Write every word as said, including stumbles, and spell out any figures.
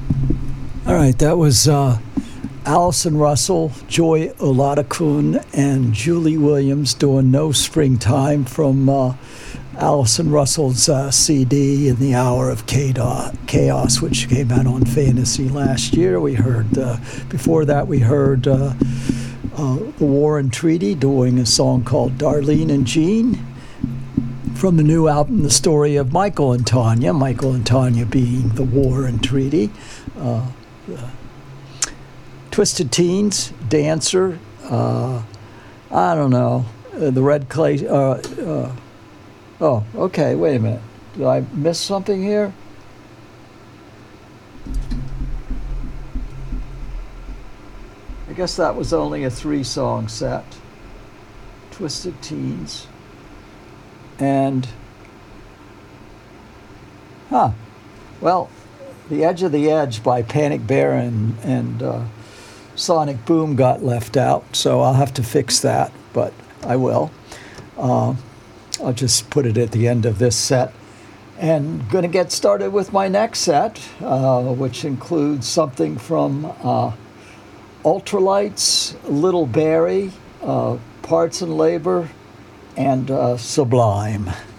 All right, that was uh, Allison Russell, Joy Olatakun, and Julie Williams doing No Springtime from uh, Allison Russell's uh, C D In the Hour of Chaos, which came out on Fantasy last year. We heard, uh, before that, we heard uh, uh, The War and Treaty doing a song called Darlene and Jean from the new album, The Story of Michael and Tanya, Michael and Tanya being The War and Treaty. Uh, uh, Twisted Teens, Dancer, uh, I don't know, uh, the Red Clay, uh, uh, oh, okay, wait a minute. Did I miss something here? I guess that was only a three-song set. Twisted Teens. And, huh, well, The Edge of the Edge by Panic Bear and, and uh, Sonic Boom got left out, so I'll have to fix that, but I will. Uh, I'll just put it at the end of this set. And going to get started with my next set, uh, which includes something from uh, Ultralights, Little Barrie, uh, Parts and Labor, and uh, Sublime.